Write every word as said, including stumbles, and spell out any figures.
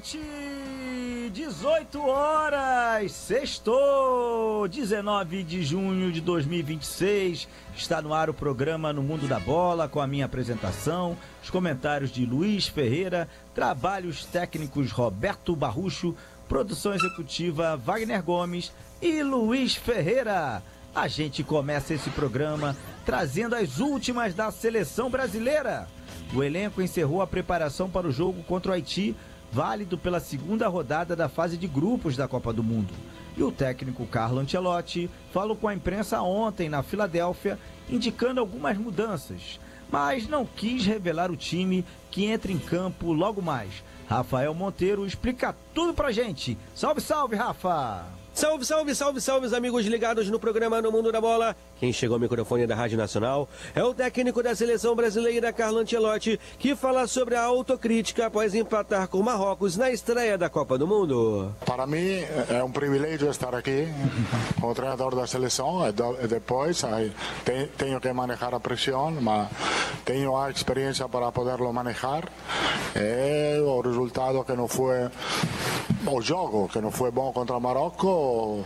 noite, dezoito horas, sextou, dezenove de junho de dois mil e vinte e seis, está no ar o programa No Mundo da Bola, com a minha apresentação, os comentários de Luiz Ferreira, trabalhos técnicos Roberto Barrucho, produção executiva Wagner Gomes e Luiz Ferreira. A gente começa esse programa trazendo as últimas da seleção brasileira. O elenco encerrou a preparação para o jogo contra o Haiti, válido pela segunda rodada da fase de grupos da Copa do Mundo. E o técnico Carlo Ancelotti falou com a imprensa ontem na Filadélfia, indicando algumas mudanças, mas não quis revelar o time que entra em campo logo mais. Rafael Monteiro explica tudo pra gente. Salve, salve, Rafa! Salve, salve, salve, salve, os amigos ligados no programa No Mundo da Bola. Quem chegou ao microfone da Rádio Nacional é o técnico da seleção brasileira, Carlo Ancelotti, que fala sobre a autocrítica após empatar com Marrocos na estreia da Copa do Mundo. Para mim é um privilégio estar aqui com o treinador da seleção. Depois tenho que manejar a pressão, mas tenho a experiência para poderlo manejar. É o resultado que não foi... O jogo, que não foi bom contra o Marrocos,